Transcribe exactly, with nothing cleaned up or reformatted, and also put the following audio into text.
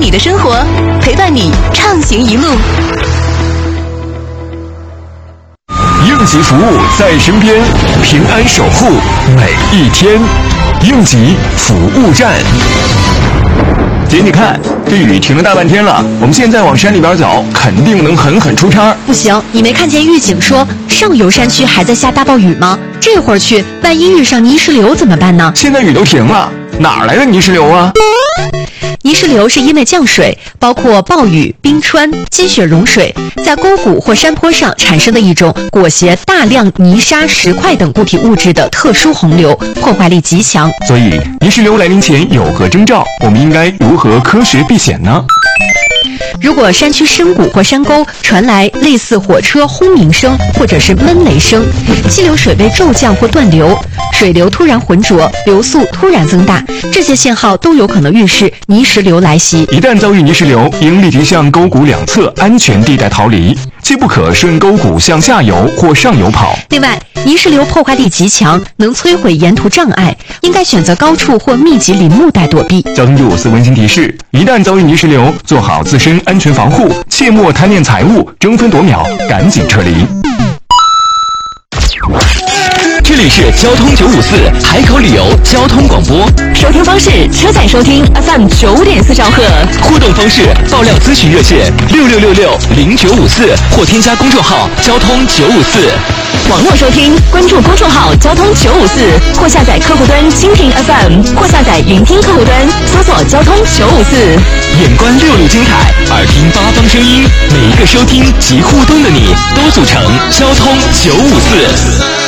你的生活，陪伴你畅行一路。 应急服务在身边，平安守护每一天。应急服务站。姐，你看，这雨停了大半天了，我们现在往山里边走，肯定能狠狠出差。 不行，你没看见预警说上游山区还在下大暴雨吗？这会儿去，万一遇上泥石流怎么办呢？ 现在雨都停了，哪来的泥石流啊？ 泥石流是因为降水，包括暴雨、冰川、积雪融水，在沟谷或山坡上产生的一种裹挟大量泥沙、石块等固体物质的特殊洪流，破坏力极强。 所以，泥石流来临前有何征兆？我们应该如何科学避险呢？ 如果山区深谷或山沟传来类似火车轰鸣声或者是闷雷声，溪流水位骤降或断流，水流突然浑浊，流速突然增大，这些信号都有可能预示泥石流来袭。 一旦遭遇泥石流，应立即向沟谷两侧安全地带逃离，切不可顺沟谷向下游或上游跑。 另外，泥石流破坏力极强，能摧毁沿途障碍，应该选择高处或密集林木带躲避。 交通九五四温馨提示：一旦遭遇泥石流，做好自身安全防护，切莫贪恋财物，争分夺秒，赶紧撤离。 这里是交通九五四海口旅游交通广播， 收听方式：车载收听 F M 九五点四兆赫， 互动方式：爆料咨询热线六六六六零九五四或添加公众号交通九五四。 网络收听关注公众号交通九五四，或下载客户端蜻蜓 F M， 或下载云听客户端搜索交通九五四。 眼观六路精彩，耳听八方声音，每一个收听及互动的你，都组成交通九五四。